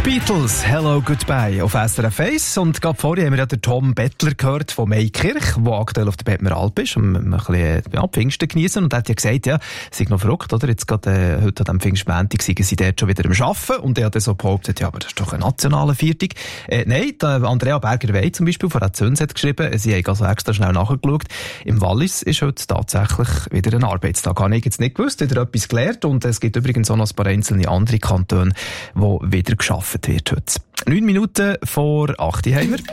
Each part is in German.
Beatles, Hello, Goodbye auf SRF 1. Und gerade vorher haben wir ja den Tom Bettler gehört von Maykirch, der aktuell auf der Bettmer Alp ist und ein bisschen Pfingsten geniessen. Und er hat ja gesagt, ja, es sei noch verrückt, oder? Jetzt gerade heute an diesem Pfingstmontag seien sie dort schon wieder am Arbeiten. Und er hat dann so behauptet, ja, aber das ist doch eine nationale Viertung. Nein, Andrea Berger-Wey zum Beispiel von Züns hat geschrieben, sie haben also extra schnell nachgeschaut. Im Wallis ist heute tatsächlich wieder ein Arbeitstag. Habe ich jetzt nicht gewusst, wieder etwas gelernt. Und es gibt übrigens auch noch ein paar einzelne andere Kantone, wo wieder geschafft wird heute. 9 Minuten vor 8 haben wir.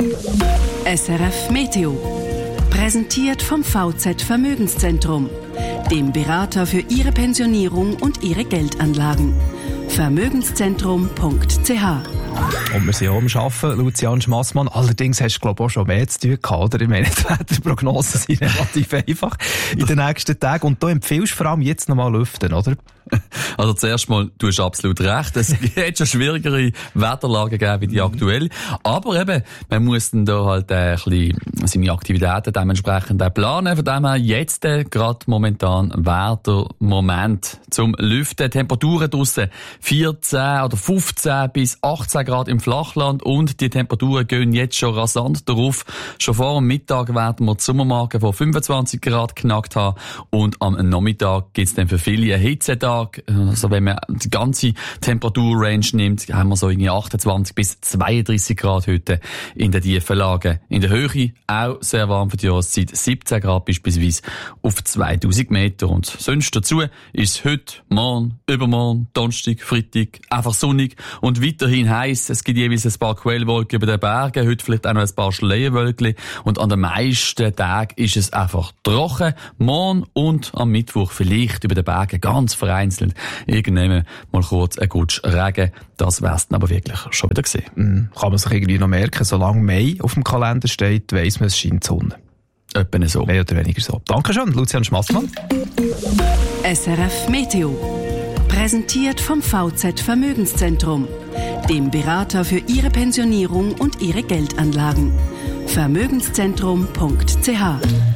SRF Meteo. Präsentiert vom VZ Vermögenszentrum, dem Berater für Ihre Pensionierung und Ihre Geldanlagen. Vermögenszentrum.ch. Und wir sind auch am Arbeiten, Lucian Schmassmann. Allerdings hast du, glaube ich, auch schon mehr zu tun gehabt, oder? Ich meine, die Wetterprognosen sind relativ einfach in den nächsten Tagen. Und du empfiehlst vor allem jetzt nochmal lüften, oder? Also zuerst mal, du hast absolut recht. Es wird schon schwierigere Wetterlagen geben wie die aktuell. Aber eben, man muss dann da halt ein bisschen seine Aktivitäten dementsprechend auch planen. Von dem her jetzt gerade momentan wäre der Moment zum Lüften. Temperaturen draussen 14 oder 15 bis 18 Grad im Flachland und die Temperaturen gehen jetzt schon rasant darauf. Schon vor dem Mittag werden wir die Sommermarke von 25 Grad knackt haben und am Nachmittag gibt es dann für viele einen Hitzetag. Also wenn man die ganze Temperaturrange nimmt, haben wir so irgendwie 28 bis 32 Grad heute in den tiefen Lagen. In der Höhe auch sehr warm für die Jahreszeit, 17 Grad beispielsweise auf 2000 Meter. Und sonst dazu ist es heute, morgen, übermorgen, Donnerstag, Freitag einfach sonnig und weiterhin heiß. Es gibt jeweils ein paar Quellwolken über den Bergen, heute vielleicht auch noch ein paar Schleierwölkchen. Und an den meisten Tagen ist es einfach trocken. Morgen und am Mittwoch vielleicht über den Bergen ganz vereinzelt irgendwann mal kurz ein Gutsch Regen. Das wär's dann aber wirklich schon wieder gesehen. Kann man sich irgendwie noch merken, solange Mai auf dem Kalender steht, weiss man, es scheint die Sonne. Etwa so. Mehr oder weniger so. Dankeschön, Lucian Schmassmann. SRF Meteo. Präsentiert vom VZ Vermögenszentrum, dem Berater für Ihre Pensionierung und Ihre Geldanlagen. Vermögenszentrum.ch.